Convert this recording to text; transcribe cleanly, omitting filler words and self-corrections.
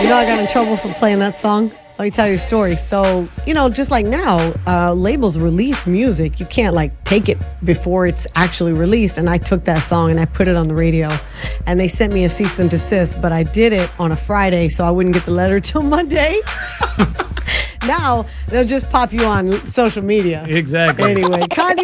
You know, I got in trouble for playing that song. Let me tell you a story. So, just like now, labels release music. You can't take it before it's actually released. And I took that song and I put it on the radio. And they sent me a cease and desist, but I did it on a Friday, so I wouldn't get the letter till Monday. Now, they'll just pop you on social media. Exactly. Anyway, Kanye